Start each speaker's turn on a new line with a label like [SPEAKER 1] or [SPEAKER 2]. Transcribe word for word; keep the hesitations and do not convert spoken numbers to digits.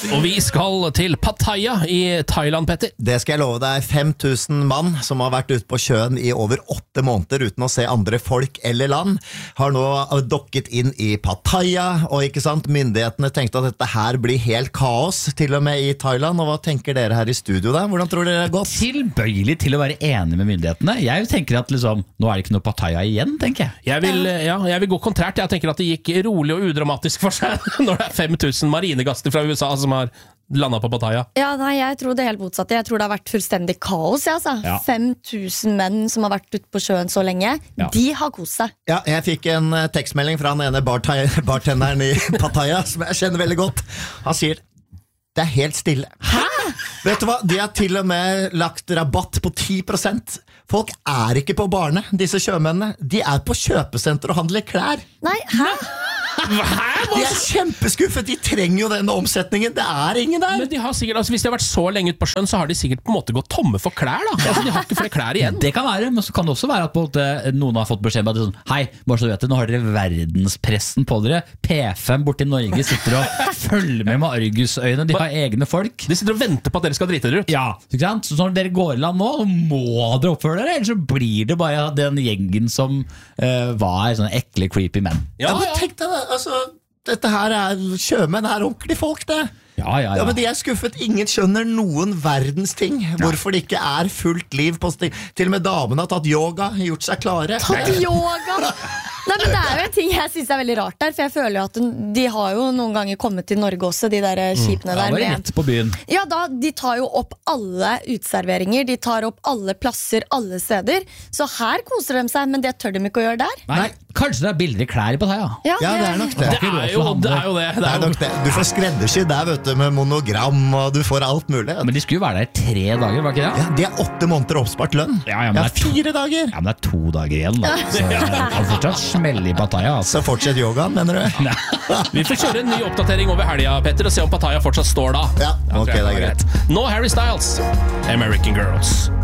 [SPEAKER 1] Og vi skal til Pattaya i Thailand, Petter.
[SPEAKER 2] Det skal jeg love deg, fem tusen mann som har vært ute på sjøen i over åtte måneder uten å se andre folk eller land, har nå dokket inn i Pattaya, og ikke sant, myndighetene tenkte at dette her blir helt kaos, til og med i Thailand, og hva tenker dere her i studio da? Hvordan tror dere det er gått?
[SPEAKER 3] Tilbøyelig til å være enig med myndighetene. Jeg tenker at liksom, nå er det ikke noe Pattaya igjen, tenker jeg.
[SPEAKER 1] Jeg vil, ja, jeg vil gå kontrært. Jeg tenker at det gikk rolig og udramatisk for seg når det er fem tusen marinegaster fra U S A som har landet på Pattaya.
[SPEAKER 4] Ja, nei, jeg tror det er helt motsatt. Jeg tror det har vært fullstendig kaos, ja, altså.
[SPEAKER 3] Ja.
[SPEAKER 4] fem tusen menn som har vært ute på sjøen så lenge,
[SPEAKER 3] Ja.
[SPEAKER 4] de har kost seg.
[SPEAKER 2] Ja, jeg fikk en eh, tekstmelding fra den ene barta- bartenderen i Pattaya, som jeg kjenner veldig godt. Han sier, det er helt stille. Hæ? Vet du hva, de har til og med lagt rabatt på ti prosent. Folk er ikke på barne, disse sjømennene. De er på kjøpesenter og handler klær.
[SPEAKER 4] Nei, hæ?
[SPEAKER 2] De er kjempeskuffet, de trenger jo denne omsetningen. Det er ingen der.
[SPEAKER 1] Men de har sikkert, altså, hvis de har vært så lenge ute på sjøen, så har de sikkert på en måte gått tomme for klær da. Altså, de har ikke flere klær igjen.
[SPEAKER 3] Det kan være, men så kan det også være at på en måte, noen har fått beskjed om at det er sånn, hei, bare så du vet det, nå har dere verdenspressen på dere. P fem borti Norge sitter og følger med med argusøyne, de har egne folk.
[SPEAKER 1] De sitter og venter på at dere skal drite dere ut.
[SPEAKER 3] Ja, ikke sant? Så når dere går i land nå, så må dere oppføre dere, ellers så blir det bare den gjengen som uh, var sånne ekle, creepy menn.
[SPEAKER 2] Ja, men tenk deg det, altså, dette her er sjømenn, her er ordentlig folk det.
[SPEAKER 3] Ja, ja, ja.
[SPEAKER 2] Ja, men de er skuffet, ingen skjønner noen verdens ting. Hvorfor det ikke er fullt liv på sti. Til og med damene har tatt yoga, gjort seg klare.
[SPEAKER 4] Tatt yoga! Nei, men det er jo en ting jeg synes er veldig rart der, for jeg føler jo at de har jo noen ganger kommet til Norge også, de der skipene
[SPEAKER 3] Ja,
[SPEAKER 4] der.
[SPEAKER 3] bare rett på byen.
[SPEAKER 4] Ja, da, de tar jo opp alle utserveringer, de tar opp alle plasser, alle steder. Så her koser de seg, men det tør de ikke å gjøre der.
[SPEAKER 3] Nei, kanskje det er billigere klær på deg, ja.
[SPEAKER 4] Ja,
[SPEAKER 2] Ja, det er nok det.
[SPEAKER 1] Det er jo det. Er jo det.
[SPEAKER 2] Det er nok det. Du får skreddersy der, vet du, med monogram, og du får alt mulig.
[SPEAKER 3] Men de skulle jo være der i tre dager, var ikke det?
[SPEAKER 2] Ja, de er åtte måneder oppspart lønn.
[SPEAKER 3] Ja, ja, men
[SPEAKER 2] Ja,
[SPEAKER 3] det er to-
[SPEAKER 2] fire dager.
[SPEAKER 3] Ja, men det er to dager igjen, da. Så det kan fortsatt smelle i Pattaya, altså.
[SPEAKER 2] Så fortsett yogaen, mener du?
[SPEAKER 1] Vi får kjøre en ny oppdatering over helga, Petter, og se om Pattaya fortsatt står da.
[SPEAKER 2] Ja, ok, det er greit.
[SPEAKER 1] Nå Harry Styles, American Girls.